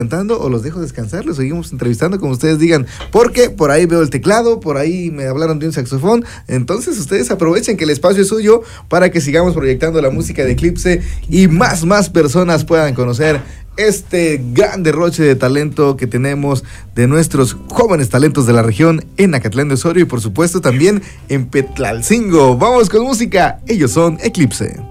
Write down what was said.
o los dejo descansar, los seguimos entrevistando como ustedes digan, porque por ahí veo el teclado, por ahí me hablaron de un saxofón, entonces ustedes aprovechen que el espacio es suyo para que sigamos proyectando la música de Eclipse y más personas puedan conocer este gran derroche de talento que tenemos de nuestros jóvenes talentos de la región en Acatlán de Osorio y por supuesto también en Petlalcingo. Vamos con música, ellos son Eclipse.